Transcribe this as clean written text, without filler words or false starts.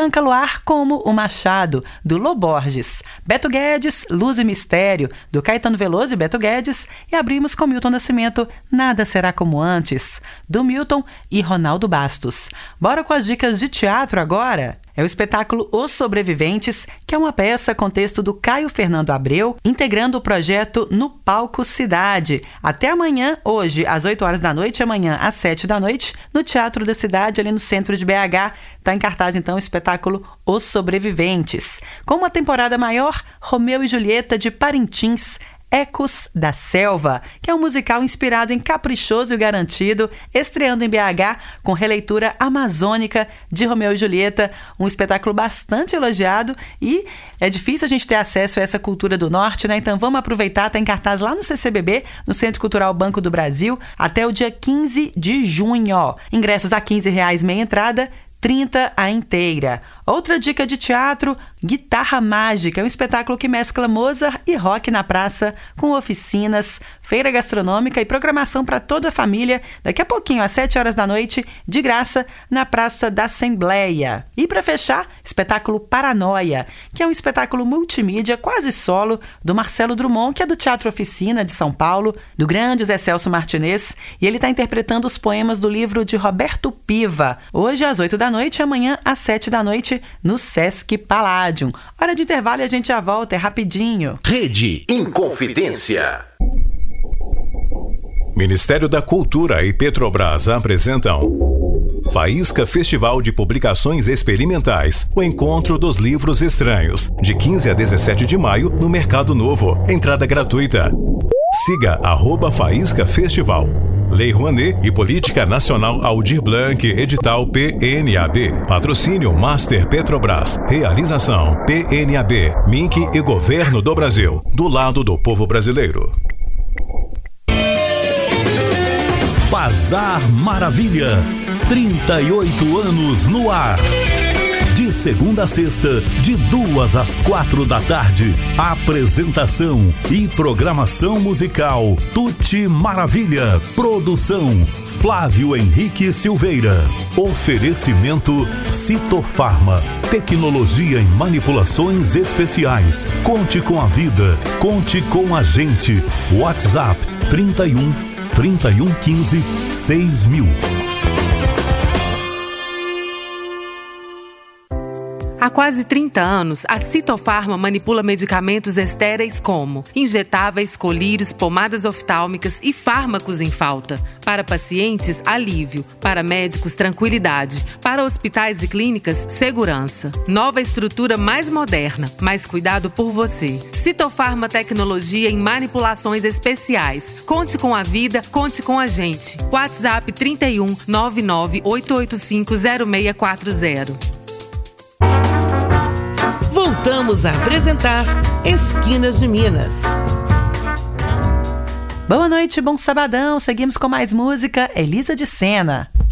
Bianca Luar como O Machado, do Lô Borges. Beto Guedes, Luz e Mistério, do Caetano Veloso e Beto Guedes. E abrimos com Milton Nascimento, Nada Será Como Antes, do Milton e Ronaldo Bastos. Bora com as dicas de teatro agora? É o espetáculo Os Sobreviventes, que é uma peça com texto do Caio Fernando Abreu, integrando o projeto No Palco Cidade. Até amanhã, hoje, às 8 horas da noite, amanhã às 7 da noite, no Teatro da Cidade, ali no centro de BH. Está em cartaz, então, o espetáculo Os Sobreviventes. Com uma temporada maior, Romeu e Julieta de Parintins, Ecos da Selva, que é um musical inspirado em Caprichoso e Garantido, estreando em BH com releitura amazônica de Romeu e Julieta, um espetáculo bastante elogiado e é difícil a gente ter acesso a essa cultura do norte, né? Então vamos aproveitar, tá em cartaz lá no CCBB, no Centro Cultural Banco do Brasil, até o dia 15 de junho. Ingressos a R$15 meia entrada, 30 a inteira. Outra dica de teatro, Guitarra Mágica, é um espetáculo que mescla Mozart e rock na praça, com oficinas, feira gastronômica e programação para toda a família, daqui a pouquinho, às 7 horas da noite, de graça, na Praça da Assembleia. E para fechar, espetáculo Paranoia, que é um espetáculo multimídia, quase solo, do Marcelo Drummond, que é do Teatro Oficina de São Paulo, do grande Zé Celso Martinez, e ele está interpretando os poemas do livro de Roberto Piva, hoje às 8 da noite e amanhã às 7 da noite, no Sesc Palladium. Hora de intervalo e a gente já volta, é rapidinho. Rede Inconfidência. Ministério da Cultura e Petrobras apresentam Faísca Festival de Publicações Experimentais, o encontro dos livros estranhos, de 15 a 17 de maio no Mercado Novo. Entrada gratuita. Siga @Faísca Festival. Lei Rouanet e Política Nacional Aldir Blanc, edital PNAB. Patrocínio Master Petrobras. Realização PNAB, MINC e Governo do Brasil. Do lado do povo brasileiro. Bazar Maravilha. 38 anos no ar. De segunda a sexta, de 2 às 4 da tarde. Apresentação e programação musical Tutti Maravilha. Produção Flávio Henrique Silveira. Oferecimento Citofarma. Tecnologia em manipulações especiais. Conte com a vida. Conte com a gente. WhatsApp 3115 6000. Há quase 30 anos, a Citofarma manipula medicamentos estéreis como injetáveis, colírios, pomadas oftálmicas e fármacos em falta. Para pacientes, alívio. Para médicos, tranquilidade. Para hospitais e clínicas, segurança. Nova estrutura mais moderna, mais cuidado por você. Citofarma Tecnologia em manipulações especiais. Conte com a vida, conte com a gente. WhatsApp 31 99 885 0640. Voltamos a apresentar Esquinas de Minas. Boa noite, bom sabadão. Seguimos com mais música. Elisa de Sena.